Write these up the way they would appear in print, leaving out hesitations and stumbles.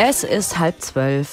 Es ist 11:30.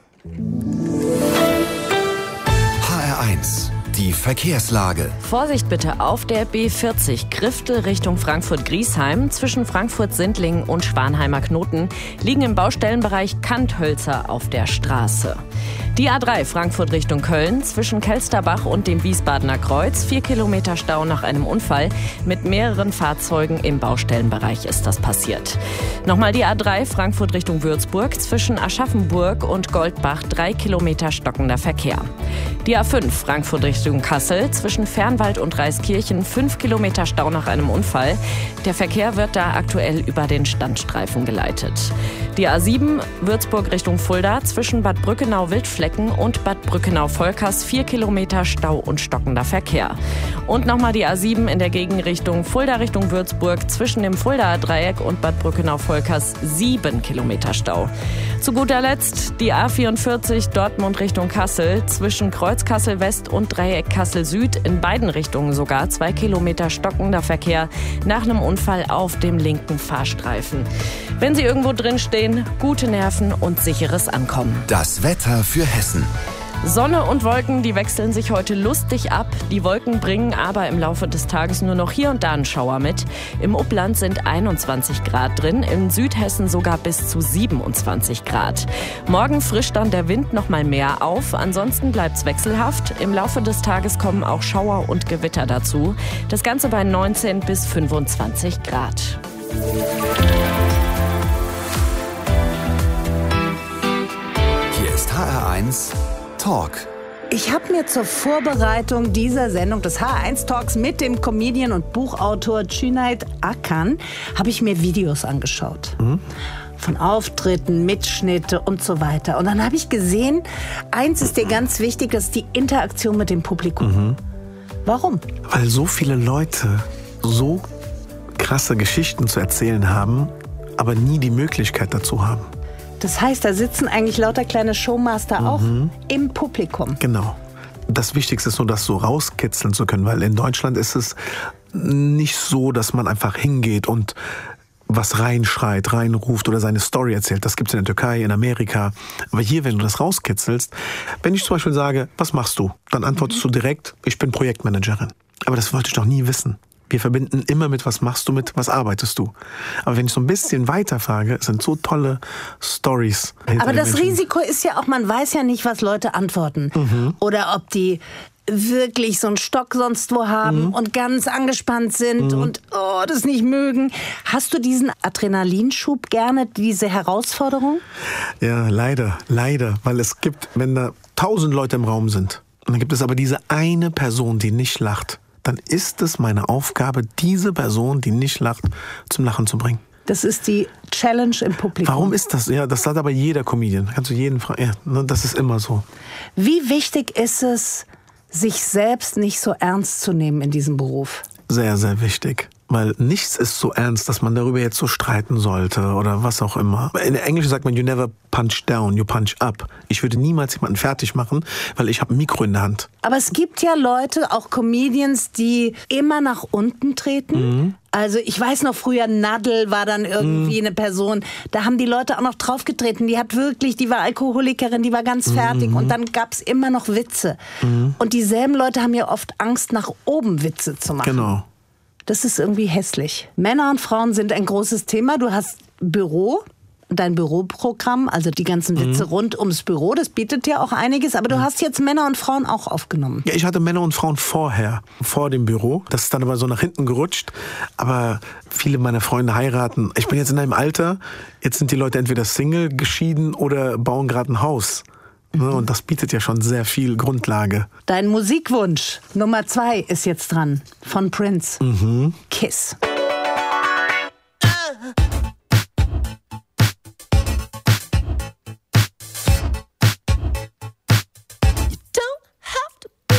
HR1, die Verkehrslage. Vorsicht bitte auf der B40 Griftel Richtung Frankfurt-Griesheim. Zwischen Frankfurt-Sindlingen und Schwanheimer Knoten liegen im Baustellenbereich Kanthölzer auf der Straße. Die A3 Frankfurt Richtung Köln zwischen Kelsterbach und dem Wiesbadener Kreuz. 4 Kilometer Stau nach einem Unfall. Mit mehreren Fahrzeugen im Baustellenbereich ist das passiert. Nochmal die A3 Frankfurt Richtung Würzburg zwischen Aschaffenburg und Goldbach. 3 Kilometer stockender Verkehr. Die A5 Frankfurt Richtung Kassel zwischen Fernwald und Reiskirchen. 5 Kilometer Stau nach einem Unfall. Der Verkehr wird da aktuell über den Standstreifen geleitet. Die A7 Würzburg Richtung Fulda zwischen Bad Brückenau-Wildflecken und Bad Brückenau-Volkers. 4 Kilometer Stau und stockender Verkehr. Und nochmal die A7 in der Gegenrichtung Fulda Richtung Würzburg zwischen dem Fuldaer Dreieck und Bad Brückenau-Volkers. 7 Kilometer Stau. Zu guter Letzt die A44 Dortmund Richtung Kassel zwischen Kreuz Kassel West und Dreieck Kassel Süd. In beiden Richtungen sogar 2 Kilometer stockender Verkehr nach einem Unfall auf dem linken Fahrstreifen. Wenn Sie irgendwo drin stehen, gute Nerven und sicheres Ankommen. Das Wetter für Hessen. Sonne und Wolken, die wechseln sich heute lustig ab. Die Wolken bringen aber im Laufe des Tages nur noch hier und da einen Schauer mit. Im Upland sind 21 Grad drin, in Südhessen sogar bis zu 27 Grad. Morgen frischt dann der Wind noch mal mehr auf, ansonsten bleibt's wechselhaft. Im Laufe des Tages kommen auch Schauer und Gewitter dazu. Das Ganze bei 19 bis 25 Grad. Hier ist HR1 Talk. Ich habe mir zur Vorbereitung dieser Sendung des HR1 Talks mit dem Comedian und Buchautor Cüneyt Akkan habe ich mir Videos angeschaut. Von Auftritten, Mitschnitte und so weiter. Und dann habe ich gesehen, eins ist dir ganz wichtig, das ist die Interaktion mit dem Publikum. Warum? Weil so viele Leute so krasse Geschichten zu erzählen haben, aber nie die Möglichkeit dazu haben. Das heißt, da sitzen eigentlich lauter kleine Showmaster auch im Publikum. Genau. Das Wichtigste ist nur, das so rauskitzeln zu können, weil in Deutschland ist es nicht so, dass man einfach hingeht und was reinschreit, reinruft oder seine Story erzählt. Das gibt's in der Türkei, in Amerika. Aber hier, wenn du das rauskitzelst, wenn ich zum Beispiel sage, was machst du? Dann antwortest du direkt, ich bin Projektmanagerin. Aber das wollte ich doch nie wissen. Wir verbinden immer mit, was machst du, mit was arbeitest du. Aber wenn ich so ein bisschen weiterfrage, sind so tolle Stories. Aber das Risiko ist ja auch, man weiß ja nicht, was Leute antworten. Oder ob die wirklich so einen Stock sonst wo haben und ganz angespannt sind und das nicht mögen. Hast du diesen Adrenalinschub gerne, diese Herausforderung? Ja, leider. Weil es gibt, wenn da 1000 Leute im Raum sind, und dann gibt es aber diese eine Person, die nicht lacht, dann ist es meine Aufgabe, diese Person, die nicht lacht, zum Lachen zu bringen. Das ist die Challenge im Publikum. Warum ist das? Ja, das sagt aber jeder Comedian. Kannst du jeden fragen. Ja, das ist immer so. Wie wichtig ist es, sich selbst nicht so ernst zu nehmen in diesem Beruf? Sehr, sehr wichtig. Weil nichts ist so ernst, dass man darüber jetzt so streiten sollte oder was auch immer. In Englisch sagt man, you never punch down, you punch up. Ich würde niemals jemanden fertig machen, weil ich habe ein Mikro in der Hand. Aber es gibt ja Leute, auch Comedians, die immer nach unten treten. Also ich weiß noch, früher Nadel war dann irgendwie eine Person, da haben die Leute auch noch draufgetreten. Die war Alkoholikerin, die war ganz fertig und dann gab's immer noch Witze. Und dieselben Leute haben ja oft Angst, nach oben Witze zu machen. Genau. Das ist irgendwie hässlich. Männer und Frauen sind ein großes Thema. Du hast Büro, dein Büroprogramm, also die ganzen Witze rund ums Büro, das bietet ja auch einiges. Aber du hast jetzt Männer und Frauen auch aufgenommen. Ja, ich hatte Männer und Frauen vor dem Büro. Das ist dann aber so nach hinten gerutscht. Aber viele meiner Freunde heiraten. Ich bin jetzt in einem Alter, jetzt sind die Leute entweder Single, geschieden oder bauen gerade ein Haus. Und das bietet ja schon sehr viel Grundlage. Dein Musikwunsch Nummer 2 ist jetzt dran, von Prince. Kiss.